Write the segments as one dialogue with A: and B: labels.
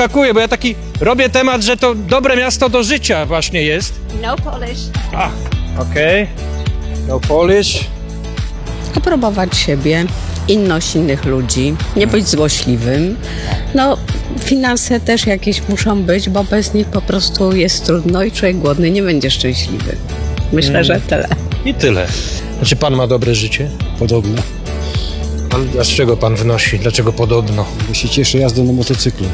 A: zaskakuje, bo ja taki robię temat, że to dobre miasto do życia właśnie jest.
B: No Polish.
A: Okej. No Polish.
C: Aprobować siebie, inność innych ludzi, nie być złośliwym. No, finanse też jakieś muszą być, bo bez nich po prostu jest trudno i człowiek głodny nie będzie szczęśliwy. Myślę, że tyle.
A: I tyle. Znaczy pan ma dobre życie?
D: Podobno.
A: A z czego pan wnosi? Dlaczego podobno?
D: Bo się cieszę jazdą na motocyklu.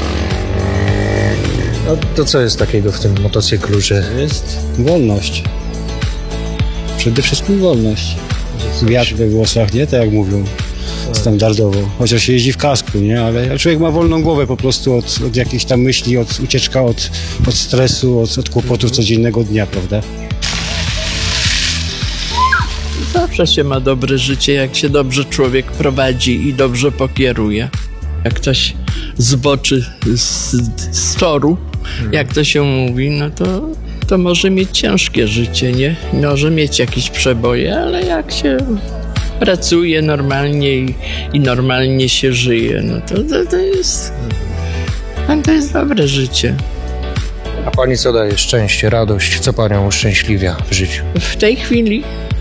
A: No to co jest takiego w tym motocyklu, że...
D: Jest wolność. Przede wszystkim wolność. Wiatr we włosach, nie? Tak jak mówią standardowo. Chociaż się jeździ w kasku, nie? Ale człowiek ma wolną głowę po prostu od jakichś tam myśli, od ucieczka od stresu, od kłopotów codziennego dnia, prawda?
E: Zawsze się ma dobre życie, jak się dobrze człowiek prowadzi i dobrze pokieruje. Jak ktoś zboczy z toru, jak to się mówi, no to może mieć ciężkie życie, nie? Może mieć jakieś przeboje, ale jak się pracuje normalnie i normalnie się żyje, no to jest dobre życie.
A: A pani co daje? Szczęście, radość? Co panią uszczęśliwia w życiu?
E: W tej chwili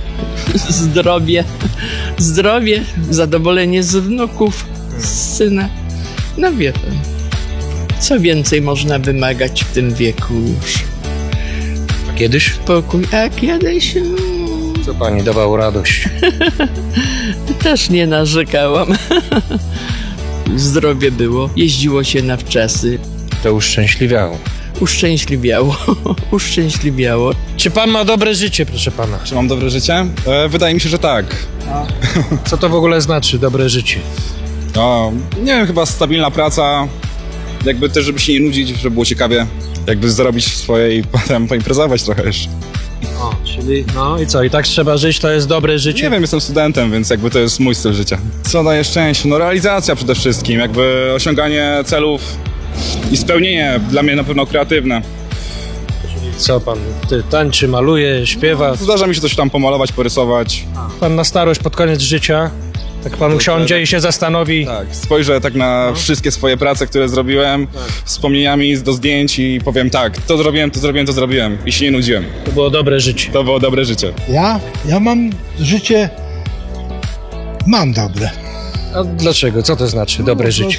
E: zdrowie, zadowolenie z wnuków, z syna. No wie pan, co więcej można wymagać w tym wieku już.
A: A kiedyś?
E: Spokój, a kiedyś
A: Co pani dawało radość?
E: też nie narzekałam. Zdrowie było, jeździło się na wczasy,
A: To uszczęśliwiało.
E: uszczęśliwiało.
A: Czy pan ma dobre życie, proszę pana?
F: Czy mam dobre życie? Wydaje mi się, że tak.
A: Co to w ogóle znaczy dobre życie?
F: No, nie wiem, chyba stabilna praca, jakby też, żeby się nie nudzić, żeby było ciekawie, jakby zarobić swoje i potem poimprezować trochę jeszcze.
A: O, czyli no i co? I tak trzeba żyć, to jest dobre życie?
F: Nie wiem, jestem studentem, więc jakby to jest mój styl życia. Co daje szczęście? No realizacja przede wszystkim, jakby osiąganie celów i spełnienie dla mnie na pewno kreatywne.
A: Co pan? Ty tańczy, maluje, śpiewa?
F: Zdarza mi się coś tam pomalować, porysować.
A: Pan na starość, pod koniec życia, tak pan usiądzie i się zastanowi.
F: Tak, spojrzę tak na wszystkie swoje prace, które zrobiłem, wspomnieniami do zdjęć i powiem tak, to zrobiłem i się nie nudziłem.
A: To było dobre życie.
F: To było dobre życie.
G: Ja mam życie, mam dobre.
A: A dlaczego? Co to znaczy dobre życie?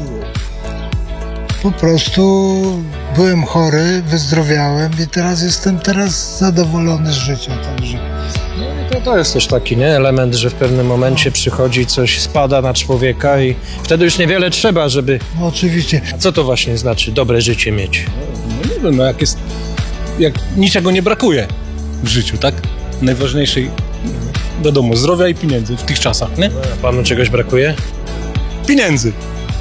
G: Po prostu byłem chory, wyzdrowiałem i teraz jestem zadowolony z życia, także.
A: To jest też taki element, że w pewnym momencie przychodzi coś, spada na człowieka i wtedy już niewiele trzeba, żeby...
G: No oczywiście.
A: A co to właśnie znaczy dobre życie mieć?
D: No nie wiem, no jak niczego nie brakuje w życiu, tak? Najważniejszej, wiadomo, zdrowia i pieniędzy w tych czasach, nie?
A: A panu czegoś brakuje?
D: Pieniędzy.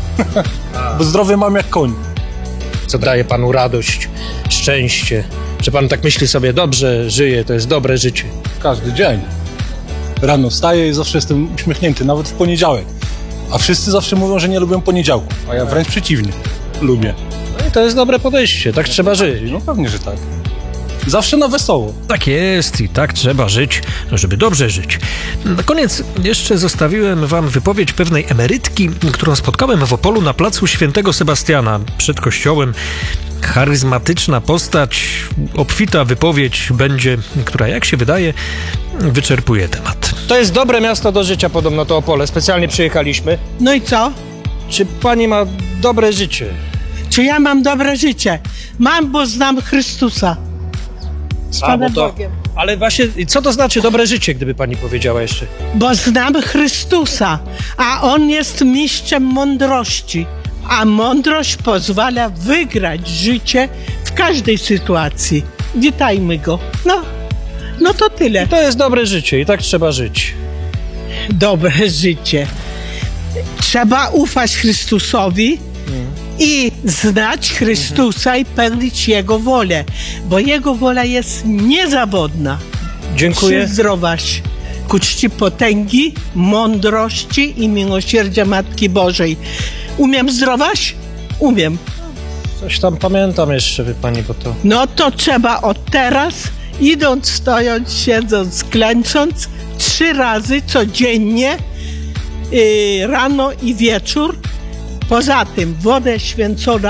D: Bo zdrowie mam jak koń.
A: Co daje panu radość, szczęście? Czy pan tak myśli sobie, dobrze żyje, to jest dobre życie?
D: Każdy dzień. Rano wstaję i zawsze jestem uśmiechnięty, nawet w poniedziałek. A wszyscy zawsze mówią, że nie lubią poniedziałku, a ja wręcz przeciwnie. Lubię.
A: No i to jest dobre podejście, tak trzeba żyć.
D: No pewnie, że tak. Zawsze na wesoło.
A: Tak jest i tak trzeba żyć, żeby dobrze żyć. Na koniec jeszcze zostawiłem wam wypowiedź pewnej emerytki, którą spotkałem w Opolu na placu Świętego Sebastiana przed kościołem. Charyzmatyczna postać, obfita wypowiedź będzie, która jak się wydaje wyczerpuje temat. To jest dobre miasto do życia podobno, to Opole. Specjalnie przyjechaliśmy.
H: No i co?
A: Czy pani ma dobre życie?
H: Czy ja mam dobre życie? Mam, bo znam Chrystusa. Z Panem Bogiem.
A: Ale właśnie, co to znaczy dobre życie, gdyby pani powiedziała jeszcze?
H: Bo znam Chrystusa, a On jest mistrzem mądrości. A mądrość pozwala wygrać życie w każdej sytuacji. Witajmy Go. No to tyle.
A: To jest dobre życie i tak trzeba żyć.
H: Dobre życie. Trzeba ufać Chrystusowi i znać Chrystusa i pełnić Jego wolę, bo Jego wola jest niezawodna.
A: Dziękuję.
H: Zdrowaś ku czci potęgi, mądrości i miłosierdzia Matki Bożej. Umiem zdrowaś? Umiem.
A: Coś tam pamiętam jeszcze, wie pani, bo to...
H: No to trzeba od teraz, idąc, stojąc, siedząc, klęcząc, 3 razy codziennie, rano i wieczór. Poza tym wodę święconą